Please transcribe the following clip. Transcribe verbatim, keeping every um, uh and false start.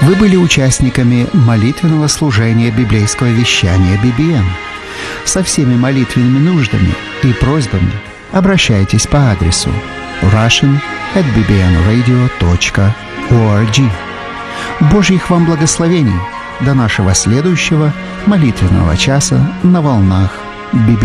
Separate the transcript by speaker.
Speaker 1: Вы были участниками молитвенного служения библейского вещания би би эн. Со всеми молитвенными нуждами и просьбами обращайтесь по адресу russian at b b n radio dot org. Божьих вам благословений! До нашего следующего молитвенного часа на волнах би би эн.